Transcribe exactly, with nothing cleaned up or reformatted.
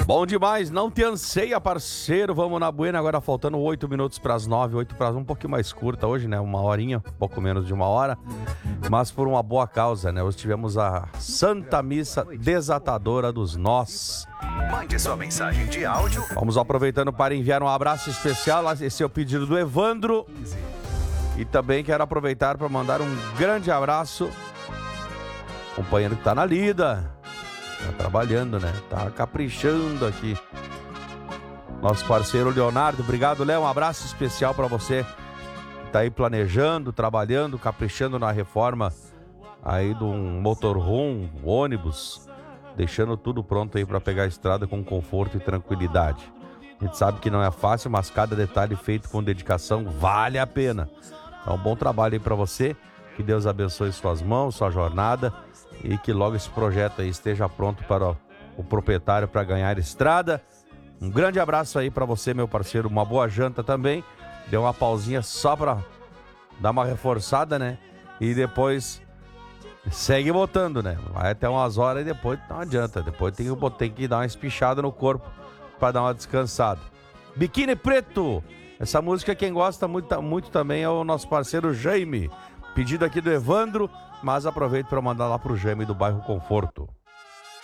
Bom demais, não te anseia, parceiro. Vamos na buena, agora faltando oito minutos para as nove, oito para as um pouquinho mais curta hoje, né? Uma horinha, um pouco menos de uma hora, mas por uma boa causa, né? Hoje tivemos a Santa Missa Desatadora dos Nós. Mande sua mensagem de áudio. Vamos aproveitando para enviar um abraço especial. Esse é o pedido do Evandro. E também quero aproveitar para mandar um grande abraço. Companheiro que tá na lida. Tá trabalhando, né? Tá caprichando aqui. Nosso parceiro Leonardo. Obrigado, Léo. Um abraço especial para você que tá aí planejando, trabalhando, caprichando na reforma aí de um motorhome, ônibus, deixando tudo pronto aí para pegar a estrada com conforto e tranquilidade. A gente sabe que não é fácil, mas cada detalhe feito com dedicação vale a pena. É um bom trabalho aí para você. Que Deus abençoe suas mãos, sua jornada, e que logo esse projeto aí esteja pronto para o, o proprietário para ganhar estrada. Um grande abraço aí para você, meu parceiro. Uma boa janta também. Deu uma pausinha só para dar uma reforçada, né? E depois segue botando, né? Vai até umas horas e depois não adianta. Depois tem que, tem que dar uma espichada no corpo para dar uma descansada. Biquíni Preto. Essa música quem gosta muito, muito também é o nosso parceiro Jaime. Pedido aqui do Evandro, mas aproveito para mandar lá pro Jaime do bairro Conforto.